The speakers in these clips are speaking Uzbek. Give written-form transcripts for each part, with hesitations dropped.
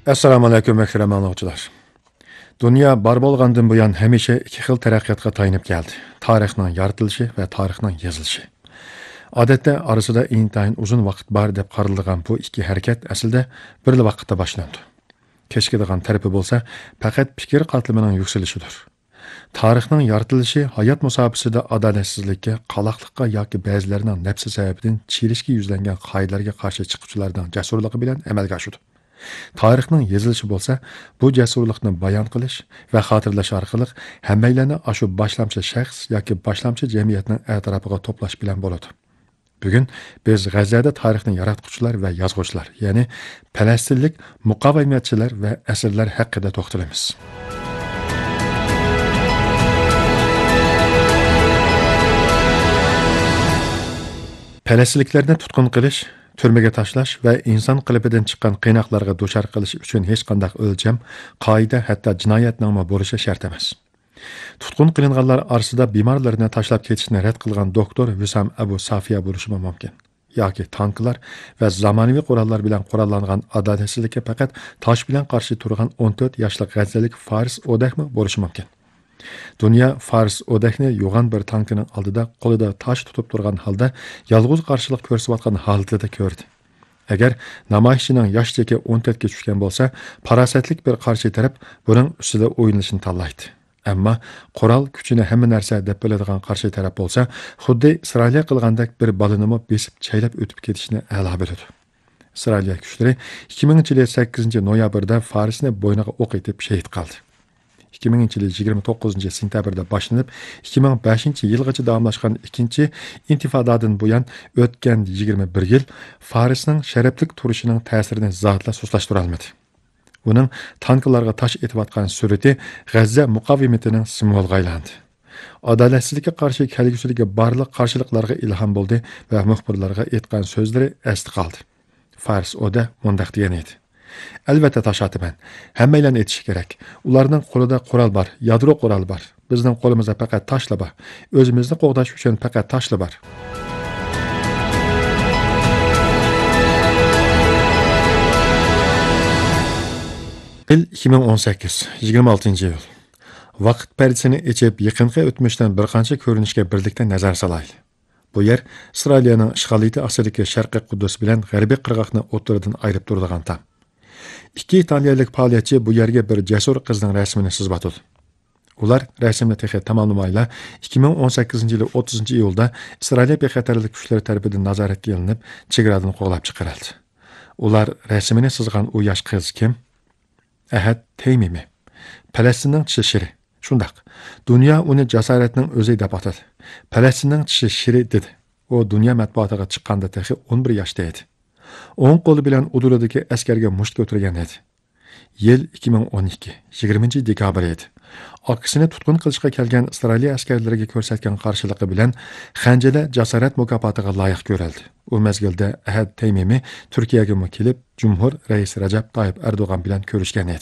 Assalomu alaykum muhtaram anglag'uchilar. Dunyo bor bo'lgandan buyon hamisha ikki xil taraqqiyotga tayinib keldi. Tarixning yaratilishi va tarixning yozilishi. Odatda orasida intayin uzun vaqt bor deb qaralgan bu ikki harakat aslida bir vaqtda boshlandi. Kechkidigan tarafi bo'lsa, faqat fikr qatlamining yuksalishidir. Tarixning yaratilishi hayot musobaqasida adolatsizlikka, qaloqlikqa yoki ba'zilarining nafsi sababidan chirishga yuzlangan qoidalarga qarshi chiquvchilarning jasurligi bilan amalga oshdi. Tarixning yozilishi bo'lsa, bu jasurlikni bayon qilish va xotirlash orqali hammalarni ashu boshlamchi shaxs yoki boshlamchi jamiyatning atrofiga to'plash bilan bo'ladi. Bugun biz G'azada tarixni yaratuvchilar va yozuvchilar, ya'ni falastinlik muqovamatchilar va asrlar haqida to'xtalamiz. Falastinliklarni tutqun qilish, turmaga tashlash va inson qalbidan chiqqan qiynoqlarga duchor qilish uchun hech qanday o'lcham, qoida, hatto jinoyatning bo'lishi shart emas. Tutqun qilinganlar orasida bemorlarni tashlab ketishni rad qilgan doktor Vissam Abu Safiya bo'lishi mumkin. Yoki tanklar va zamonaviy qurollar bilan qurollangan adolatsizlikka faqat tosh bilan qarshi turgan 14 yoshli g'azalik Faris Odakmi bo'lishi mumkin. Dunyo Faris Odakni yo'g'on bir tankining oldida qo'lida tosh tutib turgan holda yolg'iz qarshilik ko'rsatayotgan holatida ko'rdi. Agar namoyishchining yosh cheki 14 ga tushgan bo'lsa, farosatlik bir qarshi taraf buning ustida o'ynashni tanlaydi. Ammo qurol kuchini hamma narsa deb biladigan qarshi taraf bo'lsa, xuddi Isroiliya qilgandek bir balinimi besib chaylab o'tib ketishni a'lo biladi. Isroiliya kuchlari 2000-yil 8-noyabrda Farisni bo'yniga o'q etib shahid qildi. 2000-yil 29-sentyabrda boshlanib 2005-yilgacha davomlashgan ikkinchi intifodadan buyon o'tgan 21 yil Farisning sharaflik turishining ta'sirini zotla sustlashtirib olmadi. Uning tanklarga tosh etayotgan surati G'azza muqovimatining simvoliga aylandi. Adolatsizlikka qarshi kelgusidagi barliq qarshiliklarga ilhom bo'ldi va muxbirlarga aytgan so'zlari esda qoldi. Faris Oda mundaq degan edi: Albatta tosh otaman. Hammalarni aytish kerak. Ularning qo'lida qurol bor, yadro qurol bor. Bizning qo'limizda faqat toshlar bor. O'zimizni qo'g'dash uchun faqat toshlar bor. 2018, 26-yil. Vaqt perdasini echib, yaqinqi o'tmishdan bir qancha ko'rinishga birlikda nazar solaylik. Bu yer Isroiliyaning ishg'oliyati ostidagi Sharqiy Quddus bilan G'arbiy qirg'oqni o'rtadan ayirib turadigan tam. Ikki italiyalik faoliyatchi bu yerga bir jasur qizning rasmini chizib atdi. Ular rasmni texnik tamomlamayla 2018-yil 30-iyulda Isroiliya bexatarlik kuchlari tomonidan nazoratga olinib, chegaradan qo'g'lab chiqarildi. Ular rasmini chizgan u yosh qiz kim? Ahad Taymimi. Falastinning tishi shiri. Shundaq. Dunyo uni jasoratning o'zi deb atadi. Falastinning tishi shiri dedi. U dunyo matbuotiga chiqqanda texi 11 yoshda edi. O'ng qo'li bilan uduridagi askarga musht ko'targan edi. Yil 2012, 20-dekabr edi. Akisini tutqun qilishga kelgan Isroiliya askarlariga ko'rsatgan qarshiligi bilan Xanjala jasorat mukofotiga loyiq ko'rildi. U mezgilda Ahad Taymimi Turkiyaga kelib, Jumhur Rais Rajab Tayyip Erdo'g'an bilan ko'rishgan edi.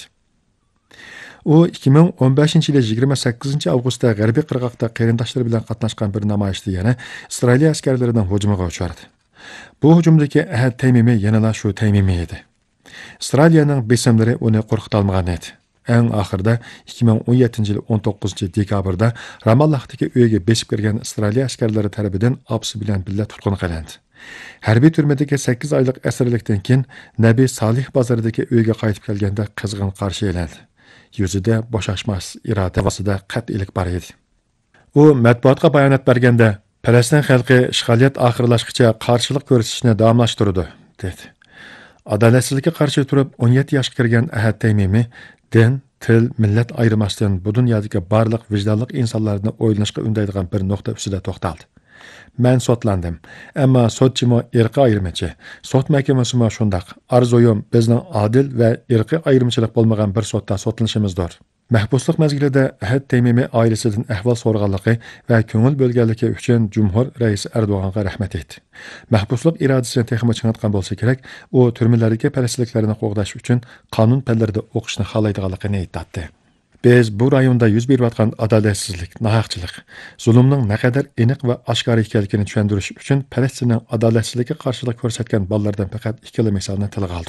U 2015-yil 28-avgustda G'arbiy qirg'oqda qarindoshlari bilan qatnashgan bir namoyishda yana Isroiliya askarlarining hujumiga uchradi. Bu hujumdagi Ahad Taymimi yanada shu Taymimi edi. Isroiliyaning besimlari uni qo'rqita olmagan edi. Eng oxirida 2017-yil 19-dekabrda Ramallohdagi uyiga besib kirgan Isroiliya askarlari tomonidan opsi bilan birga tutqun qilindi. Harbiy turmadagi 8 oylik asirlikdan keyin Nabi Salih bozoridagi uyiga qaytib kelganda qizg'in qarshi elandi. Yuzida bo'shashmas irodasida qat'iylik bor edi. U matbuotga bayonot berganda Falastin xalqi ishg'oliyat oxirlashguncha qarshilik ko'rsatishni davomlashtirdi, dedi. Adolatsizlikka qarshi turib 17 yoshga kirgan Ahad Taymimi din, til, millat ayirmasdan bu dunyodagi barliq vijdonli insonlarni o'ylanishga undaydigan bir nuqta ustida to'xtaldi. Men sotlandim, ammo sotchimo irqi ayirmachi. Sot mahkamasimi shundaq. Arzuyum bizning adil va irqi ayirmachilik bo'lmagan bir sotda sotlanishimizdir. Mahbuslik mezgilida Ahad Taymimi oilasidan ahvol so'rganligi va ko'ngil bo'lganligi uchun Jumhur Rais Erdo'g'anga rahmat etdi. Mahbuslik irodasini texnik chiqargan bo'lsa kerak, u turmalardagi falastinliklarni qo'g'dash uchun qonun fanlarida o'qishni xohlaydiganligini aytdi. Biz bu rayonda yuz berayotgan adolatsizlik, nohaqchilik, zulmning naqadar aniq va oshkor ekanligini tushuntirish uchun Falastinning adolatsizlikka qarshilik ko'rsatgan bolalardan faqat ikkala misolni tilga oldik.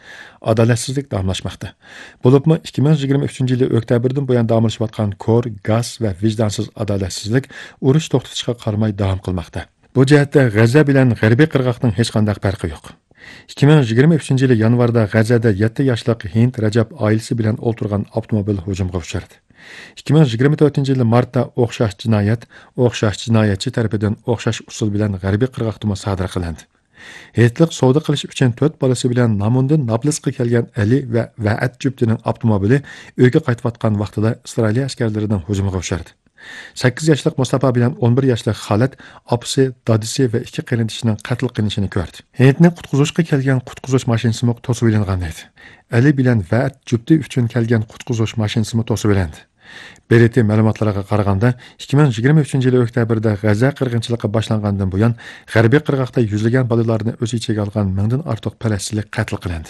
Adaletsizlik davamlaşmakta. Bulupmu 2023 yılı öktabrdan buyan davamlaşıyotgan kor, gaz ve vicdansız adaletsizlik urush to'xtatishga qaramay davom qilmoqda. Bu jihatda G'azza bilan G'arbiy qirg'oqning hech qanday farqi yo'q. 2023 yılı yanvarda G'azzada 7 yoshli Hind Rajab oilasi bilan o'ltirgan avtomobil hujumga uchradi. 2024 yılı martda o'xshash jinoyatchi tarafidan o'xshash usul bilan G'arbiy qirg'oqda sodir qilindi. Hetliq savdo qilish uchun 4 bolasi bilan Namundan Nablesga kelgan Ali va Va'at juftining avtomobili uyga qaytayotgan vaqtida Isroil askarlarining hujumiga uchradi. 8 yoshli Mustafa bilan 11 yoshli Xalat opasi, dadisi va ikki qarindishining qatl qilinishini ko'rdi. Heytni qutqizishga kelgan qutqizish mashinasi to'sib olingan edi. Ali bilan Va'at jufti uchun kelgan qutqizish mashinasi to'sib olindi. BRT ma'lumotlarga qaraganda 2023 yil oktabrda G'azza qirg'inchiligi boshlangandan buyon G'arbiy qirg'oqda yuzlagan bolalarni o'z ichiga olgan 1000 dan ortiq falastinlik qatl qilindi.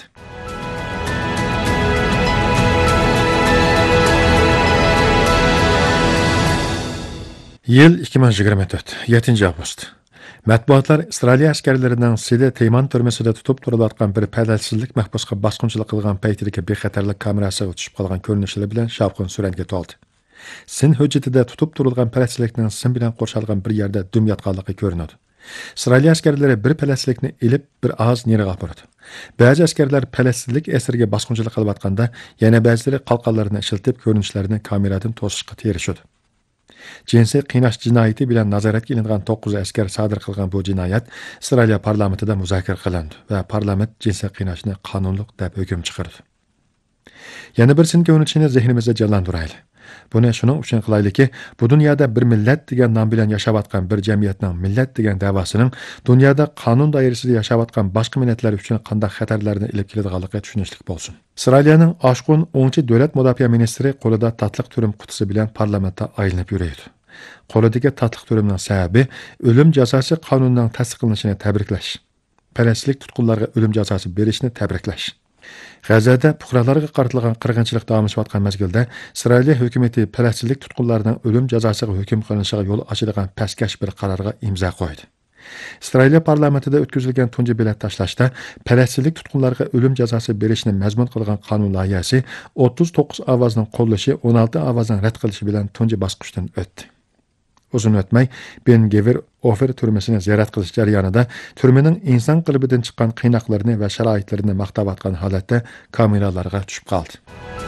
Yil 2024, 7 avgust. Matbuotlar Isroil askarlarining Sidi Teyman turmasida tutib turilayotgan bir falastinlik mahbusga bosqinchilik qilgan paytidagi bexatarlik kamerasiga tushib qolgan ko'rinishlari bilan shavqin suratga to'ldi. Sin hujjatida tutib turilgan falastinlikning sim bilan qo'shilgan bir yerda dum yotganligi ko'rinadi. Isroil askarlari bir falastinlikni ilib bir oz neriga bordi. Ba'zi askarlar falastinlik asirga bosqinchilik qilayotganda, yana ba'zilari qalqonlarini ishiltib ko'rinishlarini kameradan to'sishga tirishadi. Jinsiy qiynash jinoyati bilan nazoratga ilingan 9 askar sodir qilgan bu jinoyat Isroil parlamentida muzokara qilindi va parlament jinsiy qiynashni qonunliq deb hukm chiqardi. Yana bir sin ko'rinishini zehnimizda jonlantiraylik. Buni shuning uchun qilaylikki, bu dunyoda bir millat degan nom bilan yashayotgan bir jamiyatning millat degan da'vosining dunyoda qonun doirasida yashayotgan boshqa millatlar uchun qanday xatarlarni ilib keladiganligi tushunishlik bo'lsin. Isroilning oshqun 10-chi davlat mudofaa ministri qo'lida tatliq turim qutisi bilan parlamentda aylanib yuradi. Qo'lidagi tatliq turimning sababi o'lim jazosi qonunining tasdiqlanishini tabriklash. Falastinlik tutqunlarga o'lim jazosi berishni tabriklash. G'azzada fuqarolarga qaratilgan qirg'inchilik davomlashayotgan mezgilda Isroil hukumati falastinlik tutqunlarining o'lim jazosiga hukm qilinishiga yo'l ochadigan pastkash bir qarorga imzo qo'ydi. Isroil parlamentida o'tkazilgan tunji bilet tashlashda falastinlik tutqunlarga o'lim jazosi berishni mazmun qilgan qonun loyihasi 39 ovozning qo'llashi 16 ovozning rad qilishi bilan tunji bosqichdan o'tdi. Uzun o'tmay Ben Gvir Ofer turmasini ziyorat qilish jarayonida turmaning inson qalbidan chiqqan qiynoqlarini va sharoitlarini maqtayotgan holatda kameralarga tushib qoldi.